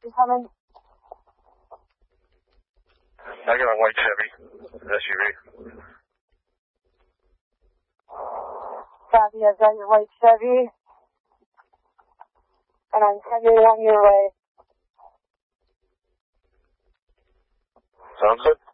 you coming? I got a white Chevy SUV. Copy, I've got your white Chevy. And I'm sending it on your way. Sounds good.